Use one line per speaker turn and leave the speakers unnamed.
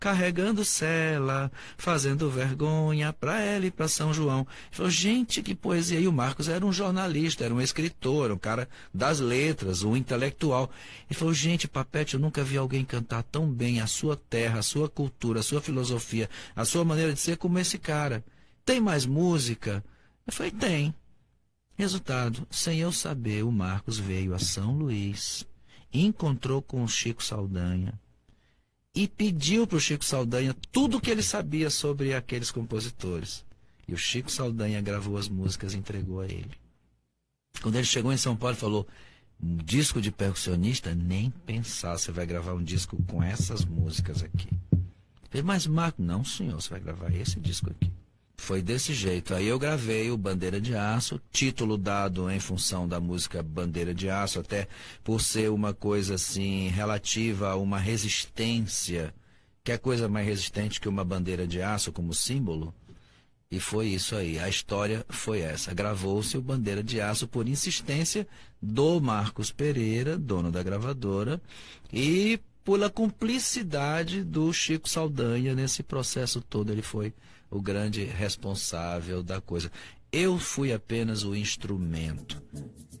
carregando cela, fazendo vergonha pra ela e pra São João. Ele falou, gente, que poesia. E o Marcos era um jornalista, era um escritor, um cara das letras, um intelectual. Ele falou, gente, Papete, eu nunca vi alguém cantar tão bem a sua terra, a sua cultura, a sua filosofia, a sua maneira de ser como esse cara. Tem mais música? Eu falei, tem. Resultado, sem eu saber, o Marcos veio a São Luís, encontrou com o Chico Saldanha, e pediu para o Chico Saldanha tudo o que ele sabia sobre aqueles compositores. E o Chico Saldanha gravou as músicas e entregou a ele. Quando ele chegou em São Paulo, ele falou, um disco de percussionista? Nem pensar, você vai gravar um disco com essas músicas aqui. Eu falei, mas Marco, não senhor, você vai gravar esse disco aqui. Foi desse jeito. Aí eu gravei o Bandeira de Aço, título dado em função da música Bandeira de Aço, até por ser uma coisa assim relativa a uma resistência, que é coisa mais resistente que uma bandeira de aço como símbolo. E foi isso aí. A história foi essa. Gravou-se o Bandeira de Aço por insistência do Marcos Pereira, dono da gravadora, e pela cumplicidade do Chico Saldanha nesse processo todo. Ele foi o grande responsável da coisa. Eu fui apenas o instrumento.